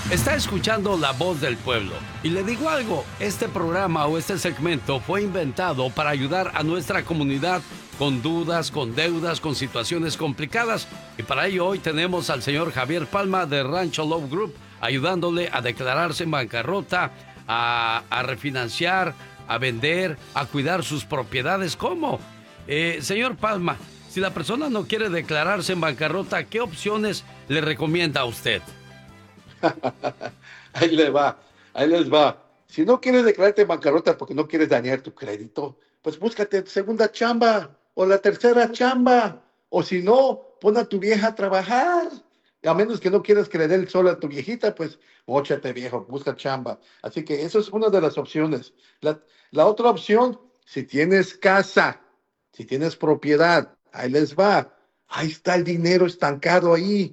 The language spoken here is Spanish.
Está escuchando La Voz del Pueblo. Y le digo algo, este programa o este segmento fue inventado para ayudar a nuestra comunidad con dudas, con deudas, con situaciones complicadas. Y para ello hoy tenemos al señor Javier Palma de Rancho Love Group ayudándole a declararse en bancarrota, a refinanciar, a vender, a cuidar sus propiedades. ¿Cómo? Señor Palma, si la persona no quiere declararse en bancarrota, ¿qué opciones le recomienda a usted? Ahí le va, ahí les va. Si no quieres declararte en bancarrota porque no quieres dañar tu crédito, pues búscate tu segunda chamba o la tercera chamba. O si no, pon a tu vieja a trabajar. A menos que no quieras que le dé el sol a tu viejita, pues móchate viejo, busca chamba. Así que eso es una de las opciones. La otra opción, si tienes casa, si tienes propiedad, ahí les va. Ahí está el dinero estancado ahí.